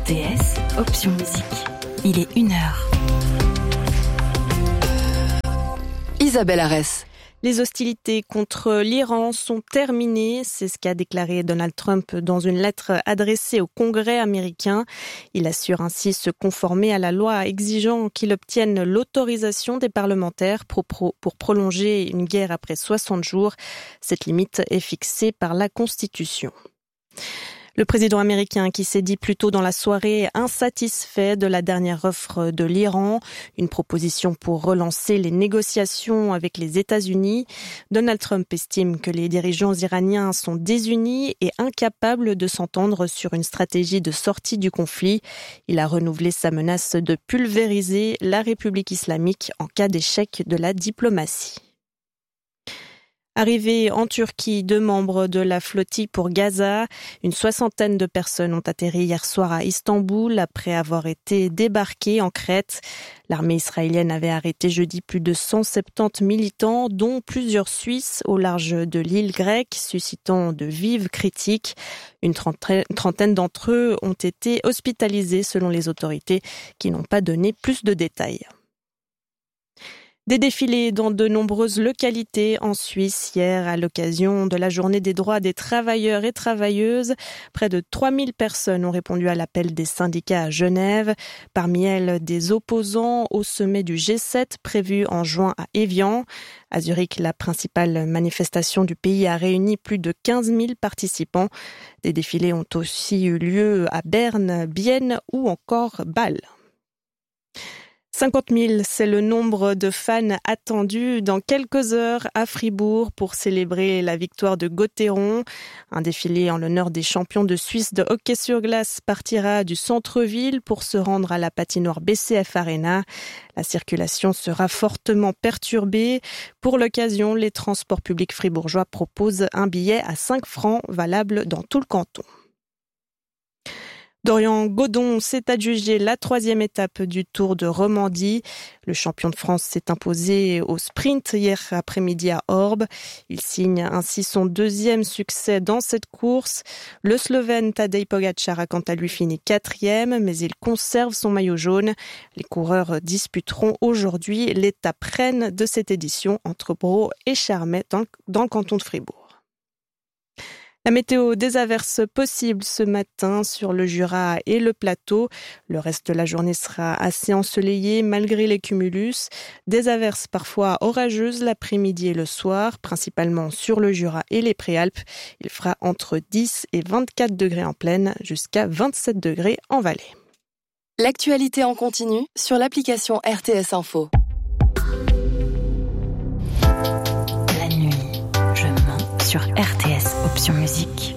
RTS, option musique. Il est 1h. Isabelle Arès. Les hostilités contre l'Iran sont terminées, c'est ce qu'a déclaré Donald Trump dans une lettre adressée au Congrès américain. Il assure ainsi se conformer à la loi exigeant qu'il obtienne l'autorisation des parlementaires pour prolonger une guerre après 60 jours. Cette limite est fixée par la Constitution. Le président américain qui s'est dit plus tôt dans la soirée insatisfait de la dernière offre de l'Iran, une proposition pour relancer les négociations avec les États-Unis. Donald Trump estime que les dirigeants iraniens sont désunis et incapables de s'entendre sur une stratégie de sortie du conflit. Il a renouvelé sa menace de pulvériser la République islamique en cas d'échec de la diplomatie. Arrivés en Turquie, 2 membres de la flottille pour Gaza. Une 60aine de personnes ont atterri hier soir à Istanbul après avoir été débarquées en Crète. L'armée israélienne avait arrêté jeudi plus de 170 militants, dont plusieurs Suisses au large de l'île grecque, suscitant de vives critiques. Une trentaine d'entre eux ont été hospitalisés selon les autorités qui n'ont pas donné plus de détails. Des défilés dans de nombreuses localités en Suisse hier à l'occasion de la journée des droits des travailleurs et travailleuses. Près de 3000 personnes ont répondu à l'appel des syndicats à Genève. Parmi elles, des opposants au sommet du G7 prévu en juin à Évian. À Zurich, la principale manifestation du pays a réuni plus de 15 000 participants. Des défilés ont aussi eu lieu à Berne, Bienne ou encore Bâle. 50 000, c'est le nombre de fans attendus dans quelques heures à Fribourg pour célébrer la victoire de Gauthieron. Un défilé en l'honneur des champions de Suisse de hockey sur glace partira du centre-ville pour se rendre à la patinoire BCF Arena. La circulation sera fortement perturbée. Pour l'occasion, les transports publics fribourgeois proposent un billet à 5 francs valable dans tout le canton. Dorian Godon s'est adjugé la 3e étape du Tour de Romandie. Le champion de France s'est imposé au sprint hier après-midi à Orbe. Il signe ainsi son 2e succès dans cette course. Le Slovène Tadej Pogačar a quant à lui fini 4e, mais il conserve son maillot jaune. Les coureurs disputeront aujourd'hui l'étape reine de cette édition entre Braux et Charmey dans le canton de Fribourg. La météo, des averses possibles ce matin sur le Jura et le plateau. Le reste de la journée sera assez ensoleillé malgré les cumulus. Des averses parfois orageuses l'après-midi et le soir, principalement sur le Jura et les Préalpes. Il fera entre 10 et 24 degrés en plaine, jusqu'à 27 degrés en vallée. L'actualité en continu sur l'application RTS Info. La nuit, je mens sur RTS, option musique.